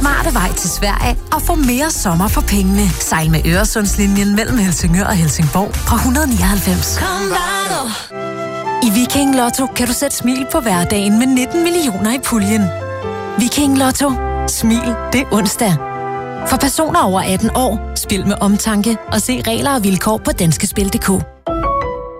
smarte vej til Sverige og få mere sommer for pengene. Sejl med Øresundslinjen mellem Helsingør og Helsingborg fra 199. I Viking Lotto kan du sætte smil på hverdagen med 19 millioner i puljen. Viking Lotto. Smil, det er onsdag. For personer over 18 år, spil med omtanke og se regler og vilkår på danskespil.dk.